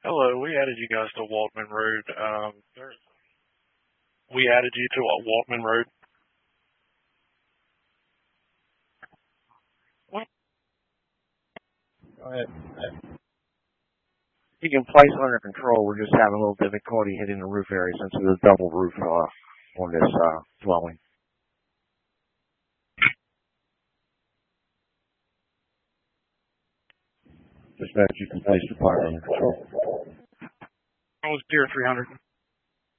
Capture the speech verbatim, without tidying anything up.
Hello, we added you guys to Waldman Road. Um, there- we added you to uh, Waldman Road. What? Go ahead. You can place it under control. We're just having a little difficulty hitting the roof area since it's a double roof uh, on this uh, dwelling. Just that you can place the fire under control. I was Deer three hundred.